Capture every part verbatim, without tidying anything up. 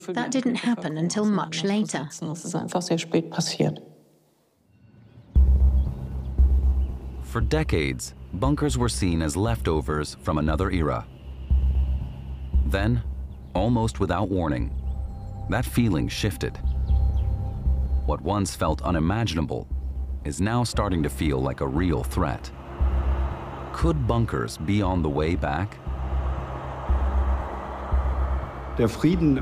That didn't happen until much later. For decades, bunkers were seen as leftovers from another era. Then, almost without warning, that feeling shifted. What once felt unimaginable is now starting to feel like a real threat. Could bunkers be on the way back? Peace,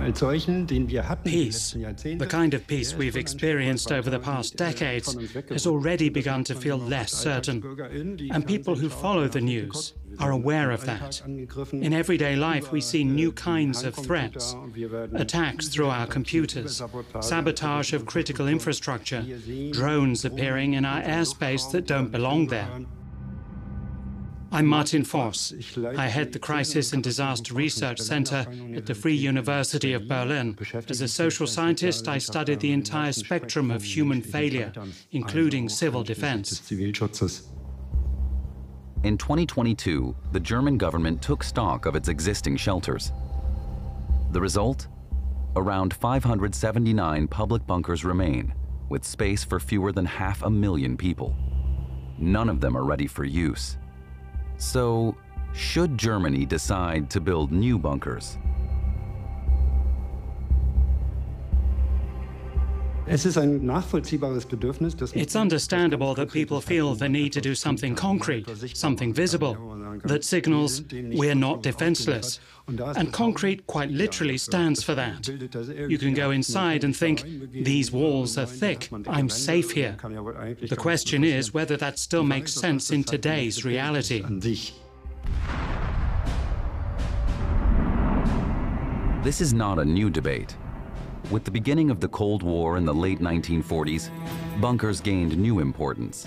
the kind of peace we've experienced over the past decades, has already begun to feel less certain. And people who follow the news are aware of that. In everyday life, we see new kinds of threats: attacks through our computers, sabotage of critical infrastructure, drones appearing in our airspace that don't belong there. I'm Martin Voss. I head the Crisis and Disaster Research Center at the Free University of Berlin. As a social scientist, I studied the entire spectrum of human failure, including civil defense. In twenty twenty-two, the German government took stock of its existing shelters. The result? Around five hundred seventy-nine public bunkers remain, with space for fewer than half a million people. None of them are ready for use. So, should Germany decide to build new bunkers? It's understandable that people feel the need to do something concrete, something visible, that signals we're not defenseless. And concrete quite literally stands for that. You can go inside and think, these walls are thick, I'm safe here. The question is whether that still makes sense in today's reality. This is not a new debate. With the beginning of the Cold War in the late nineteen forties, bunkers gained new importance.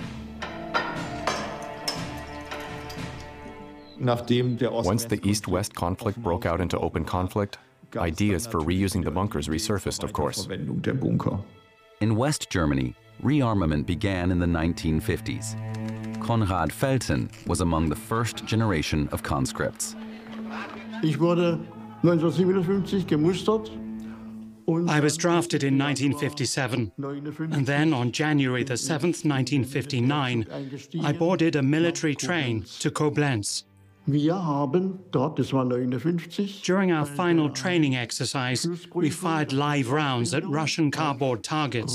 Once the East-West conflict broke out into open conflict, ideas for reusing the bunkers resurfaced, of course. In West Germany, rearmament began in the nineteen fifties. Konrad Felten was among the first generation of conscripts. I was drafted in nineteen fifty-seven, and then on January the seventh, nineteen fifty-nine, I boarded a military train to Koblenz. During our final training exercise, we fired live rounds at Russian cardboard targets.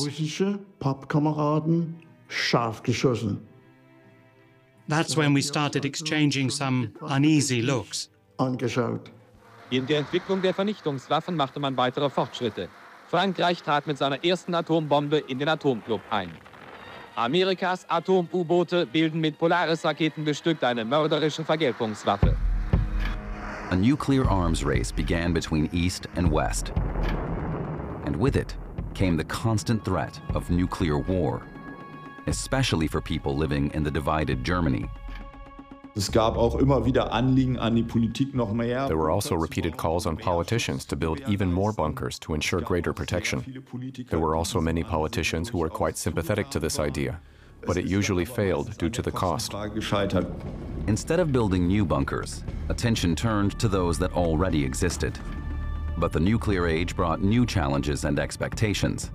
That's when we started exchanging some uneasy looks. In der Entwicklung der Vernichtungswaffen machte man weitere Fortschritte. Frankreich trat mit seiner ersten Atombombe in den Atomclub ein. Amerikas Atom-U-Boote bilden mit Polaris-Raketen bestückt eine mörderische Vergeltungswaffe. A nuclear arms race began between East and West. And with it came the constant threat of nuclear war, especially for people living in the divided Germany. There were also repeated calls on politicians to build even more bunkers to ensure greater protection. There were also many politicians who were quite sympathetic to this idea, but it usually failed due to the cost. Instead of building new bunkers, attention turned to those that already existed. But the nuclear age brought new challenges and expectations.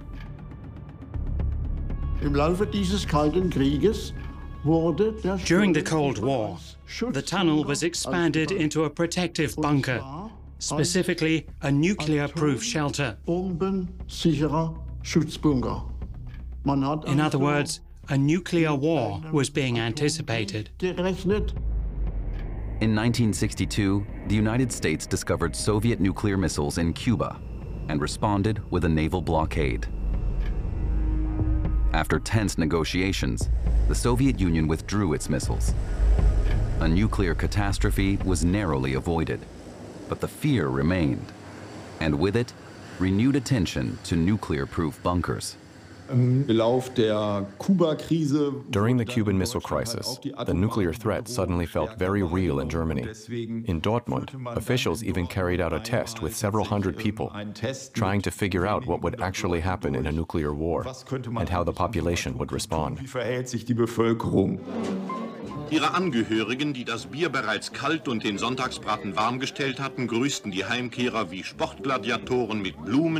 During the Cold War, the tunnel was expanded into a protective bunker, specifically a nuclear-proof shelter. In other words, a nuclear war was being anticipated. In nineteen sixty-two, the United States discovered Soviet nuclear missiles in Cuba and responded with a naval blockade. After tense negotiations, the Soviet Union withdrew its missiles. A nuclear catastrophe was narrowly avoided, but the fear remained, and with it, renewed attention to nuclear-proof bunkers. During the Cuban Missile Crisis, the nuclear threat suddenly felt very real in Germany. In Dortmund, officials even carried out a test with several hundred people, trying to figure out what would actually happen in a nuclear war and how the population would respond. Ihre Angehörigen, die das Bier bereits kalt und den Sonntagsbraten warm gestellt hatten, grüßten die Heimkehrer wie Sportgladiatoren mit Blumen.